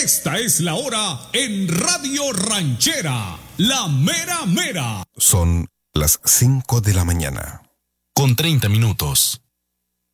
Esta es la hora en Radio Ranchera, la mera mera. Son las 5 de la mañana. Con 30 minutos.